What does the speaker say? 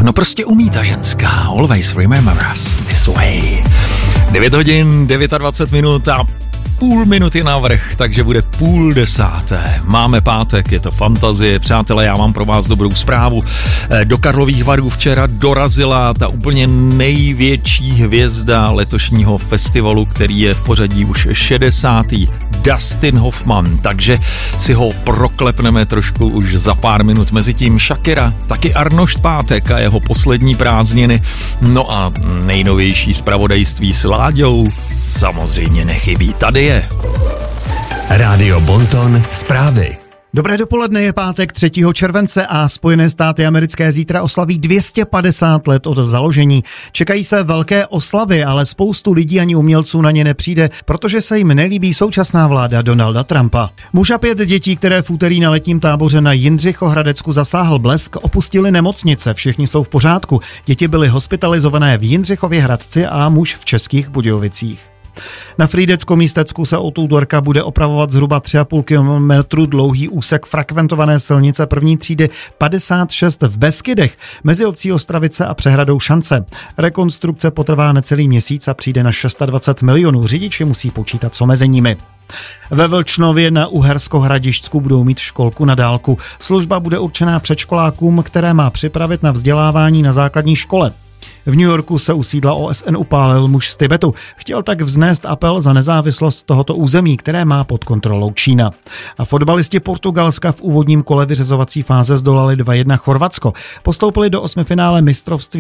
No prostě umí ta ženská. Always remember us this way. 9 hodin, 29 minut a půl minuty navrch, takže bude 9:30. Máme pátek, je to fantazie. Přátelé, já mám pro vás dobrou zprávu. Do Karlových Varů včera dorazila ta úplně největší hvězda letošního festivalu, který je v pořadí už 60. Dustin Hoffman, takže si ho proklepneme trošku už za pár minut. Mezitím Shakira, taky Arnošt Pátek a jeho poslední prázdniny. No a nejnovější zpravodajství s Láďou samozřejmě nechybí. Tady je Rádio Bonton zprávy. Dobré dopoledne, je pátek 3. července a Spojené státy americké zítra oslaví 250 let od založení. Čekají se velké oslavy, ale spoustu lidí ani umělců na ně nepřijde, protože se jim nelíbí současná vláda Donalda Trumpa. Muž a 5 dětí, které v úterý na letním táboře na Jindřichohradecku zasáhl blesk, opustili nemocnice. Všichni jsou v pořádku. Děti byly hospitalizované v Jindřichově Hradci a muž v Českých Budějovicích. Na Frýdecko-Místecku se od úterka bude opravovat zhruba 3,5 kilometru dlouhý úsek frekventované silnice první třídy 56 v Beskydech mezi obcí Ostravice a přehradou Šance. Rekonstrukce potrvá necelý měsíc a přijde na 620 milionů. Řidiči musí počítat s omezeními. Ve Vlčnově na Uhersko-Hradišťsku budou mít školku na dálku. Služba bude určená předškolákům, které má připravit na vzdělávání na základní škole. V New Yorku se u sídla OSN upálil muž z Tibetu. Chtěl tak vznést apel za nezávislost tohoto území, které má pod kontrolou Čína. A fotbalisti Portugalska v úvodním kole vyřazovací fáze zdolali 2-1 Chorvatsko. Postoupili do osmifinále mistrovství